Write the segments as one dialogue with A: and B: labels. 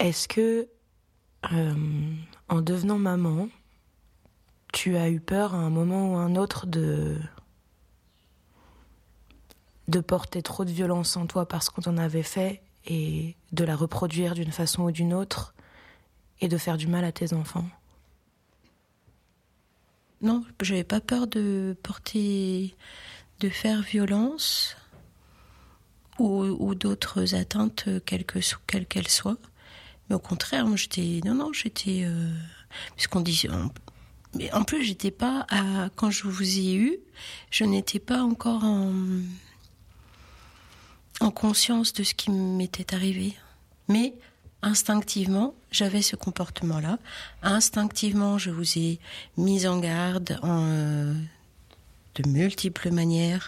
A: Est-ce que, en devenant maman, tu as eu peur à un moment ou à un autre de porter trop de violence en toi parce qu'on t'en avait fait et de la reproduire d'une façon ou d'une autre et de faire du mal à tes enfants?
B: Non, j'avais pas peur de faire violence ou d'autres atteintes, quelles qu'elles soient. Mais au contraire, moi j'étais... puisqu'on dit... Mais en plus, j'étais pas... quand je vous ai eu, je n'étais pas encore en conscience de ce qui m'était arrivé. Mais instinctivement, j'avais ce comportement-là. Instinctivement, je vous ai mis en garde de multiples manières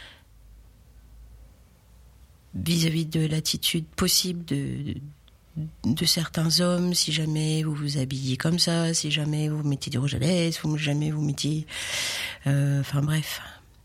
B: vis-à-vis de l'attitude possible de certains hommes, si jamais vous vous habillez comme ça, si jamais vous mettez du rouge à lèvres, si jamais vous mettiez... enfin bref.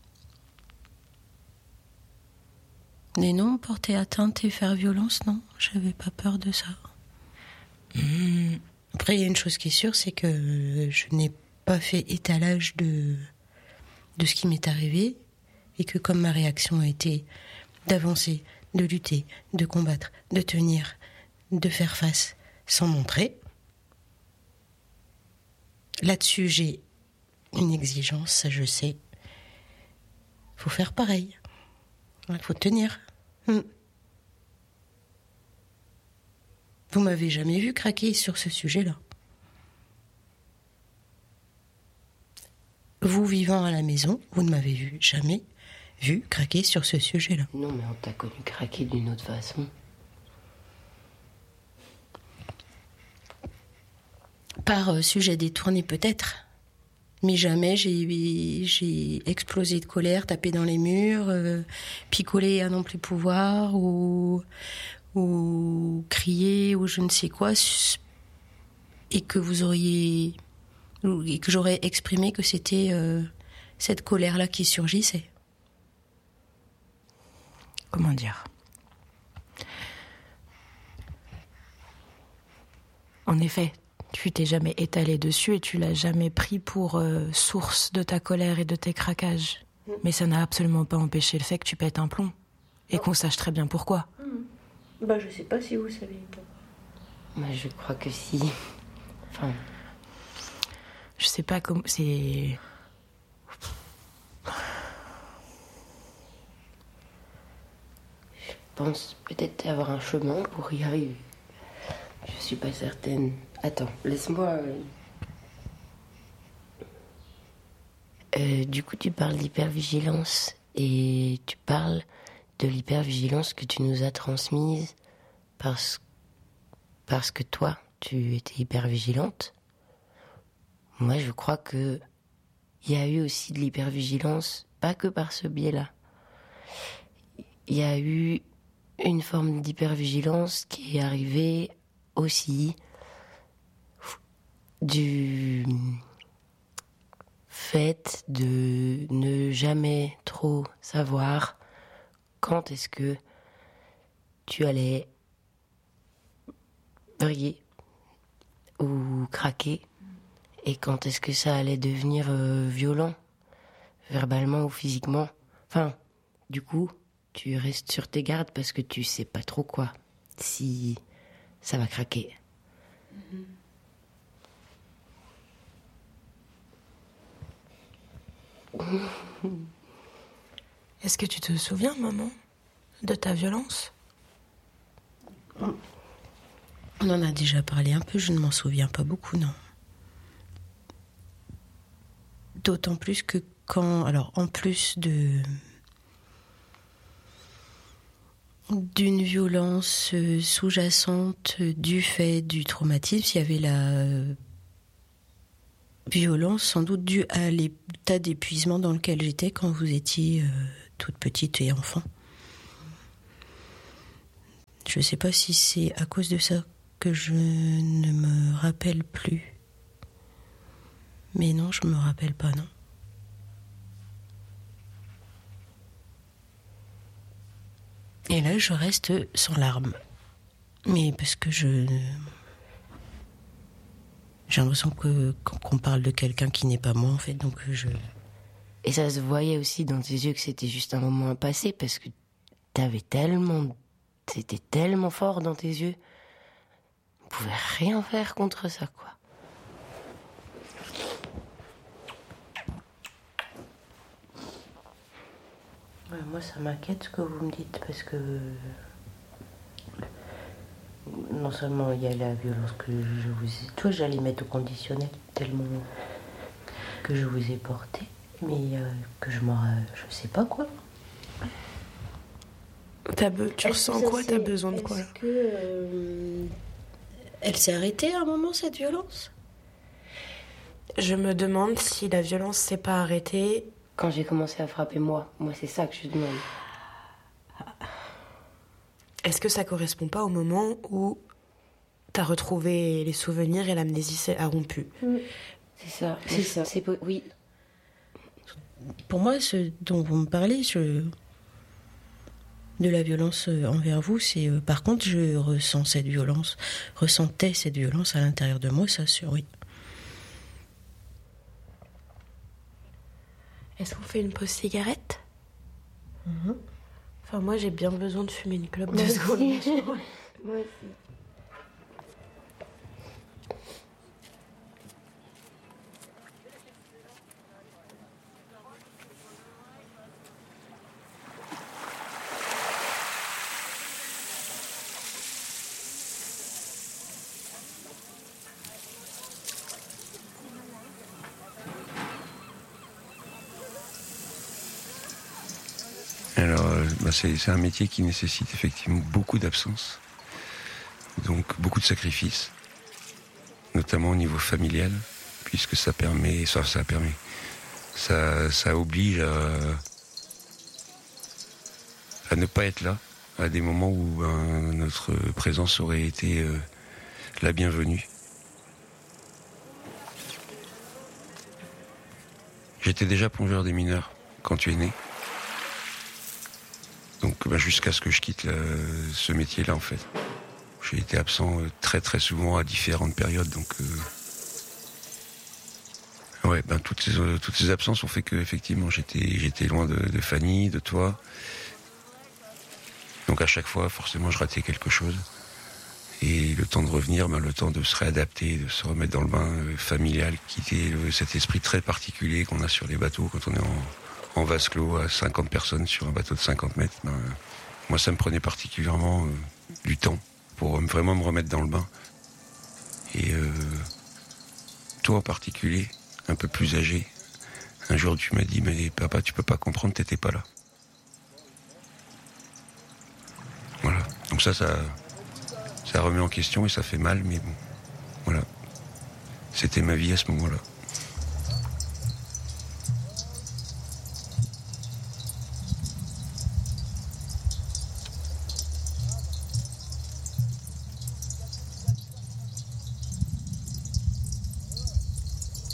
B: Mais non, porter atteinte et faire violence, non, j'avais pas peur de ça. Après, il y a une chose qui est sûre, c'est que je n'ai pas fait étalage de ce qui m'est arrivé, et que comme ma réaction a été d'avancer, de lutter, de combattre, de tenir, de faire face sans montrer, là-dessus j'ai une exigence, ça je sais. Faut faire pareil. Il faut tenir. Vous m'avez jamais vu craquer sur ce sujet-là. Vous vivant à la maison, vous ne m'avez jamais vu craquer sur ce sujet-là.
C: Non, mais on t'a connu craquer d'une autre façon.
B: Par sujet détourné peut-être. Mais jamais j'ai explosé de colère, tapé dans les murs, picolé à non plus pouvoir, ou crié, ou je ne sais quoi, et que j'aurais exprimé que c'était cette colère-là qui surgissait.
A: Comment dire? En effet, tu t'es jamais étalé dessus et tu l'as jamais pris pour source de ta colère et de tes craquages. Mais ça n'a absolument pas empêché le fait que tu pètes un plomb. Et qu'on sache très bien pourquoi.
B: Je sais pas si vous savez pourquoi.
C: Moi, je crois que si. Enfin...
A: Je sais pas comment... C'est...
C: Je pense peut-être avoir un chemin pour y arriver. Je suis pas certaine. Attends, laisse-moi... Du coup, tu parles d'hypervigilance et tu parles de l'hypervigilance que tu nous as transmise parce que toi, tu étais hypervigilante. Moi, je crois que il y a eu aussi de l'hypervigilance, pas que par ce biais-là. Il y a eu une forme d'hypervigilance qui est arrivée aussi du fait de ne jamais trop savoir quand est-ce que tu allais briller ou craquer et quand est-ce que ça allait devenir violent, verbalement ou physiquement. Enfin, du coup, tu restes sur tes gardes parce que tu sais pas trop quoi, si ça va craquer.
A: Est-ce que tu te souviens, maman, de ta violence?
B: On en a déjà parlé un peu, je ne m'en souviens pas beaucoup, non. D'autant plus que en plus d'une violence sous-jacente du fait du traumatisme, il y avait la violence sans doute due à l'état d'épuisement dans lequel j'étais quand vous étiez toute petite et enfant. Je ne sais pas si c'est à cause de ça que je ne me rappelle plus. Mais non, je me rappelle pas, non. Et là, je reste sans larmes. Mais parce que j'ai l'impression qu'on parle de quelqu'un qui n'est pas moi, en fait, donc je...
C: Et ça se voyait aussi dans tes yeux que c'était juste un moment à passer, parce que c'était tellement fort dans tes yeux. On pouvait rien faire contre ça, quoi. Ouais, moi, ça m'inquiète ce que vous me dites, parce que non seulement il y a la violence que je vous ai... Toi, j'allais mettre au conditionnel tellement que je vous ai porté, mais que je sais pas quoi.
A: Tu ressens quoi? T'as besoin de quoi?
B: Est-ce que elle s'est arrêtée à un moment, cette violence?
A: Je me demande si la violence s'est pas arrêtée.
C: Quand j'ai commencé à frapper moi, c'est ça que je demande.
A: Est-ce que ça correspond pas au moment où t'as retrouvé les souvenirs et l'amnésie a rompu?
C: C'est ça. Oui.
B: Pour moi, ce dont vous me parlez, de la violence envers vous, c'est par contre, je ressentais cette violence à l'intérieur de moi, ça, oui.
A: Est-ce qu'on fait une pause cigarette? Enfin, moi, j'ai bien besoin de fumer une clope 2 secondes.
C: Moi aussi.
D: Alors, c'est un métier qui nécessite effectivement beaucoup d'absence, donc beaucoup de sacrifices, notamment au niveau familial, puisque ça oblige à ne pas être là, à des moments où notre présence aurait été la bienvenue. J'étais déjà plongeur des mineurs quand tu es né. Donc jusqu'à ce que je quitte ce métier-là, en fait. J'ai été absent très très souvent à différentes périodes, donc toutes ces absences ont fait que effectivement j'étais loin de Fanny, de toi. Donc à chaque fois, forcément, je ratais quelque chose. Et le temps de revenir, le temps de se réadapter, de se remettre dans le bain familial, quitter cet esprit très particulier qu'on a sur les bateaux quand on est en vase clos à 50 personnes sur un bateau de 50 mètres. Moi, ça me prenait particulièrement du temps pour vraiment me remettre dans le bain. Et toi en particulier, un peu plus âgé, un jour tu m'as dit, mais papa, tu peux pas comprendre, t'étais pas là. Voilà. Donc ça remet en question et ça fait mal, mais bon, voilà. C'était ma vie à ce moment-là.